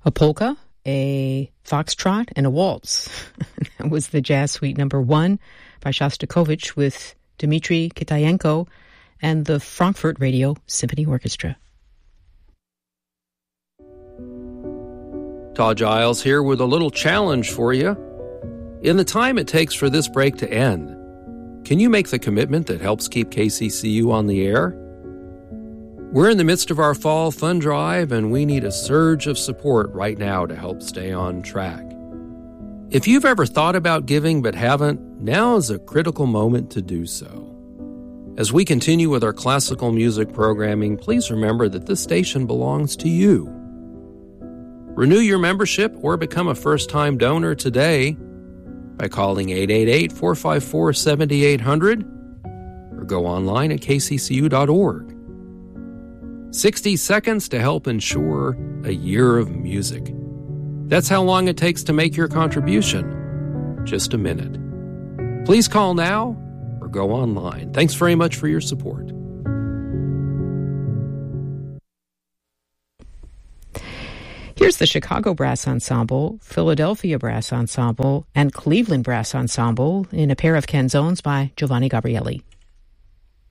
a polka, a foxtrot, and a waltz. That was the Jazz Suite number 1 by Shostakovich with Dmitry Kitayenko and the Frankfurt Radio Symphony Orchestra. Todd Giles here with a little challenge for you. In the time it takes for this break to end, can you make the commitment that helps keep KCCU on the air? We're in the midst of our fall fund drive, and we need a surge of support right now to help stay on track. If you've ever thought about giving but haven't, now is a critical moment to do so. As we continue with our classical music programming, please remember that this station belongs to you. Renew your membership or become a first-time donor today by calling 888-454-7800 or go online at kccu.org. 60 seconds to help ensure a year of music. That's how long it takes to make your contribution. Just a minute. Please call now or go online. Thanks very much for your support. Here's the Chicago Brass Ensemble, Philadelphia Brass Ensemble, and Cleveland Brass Ensemble in a pair of canzones by Giovanni Gabrieli.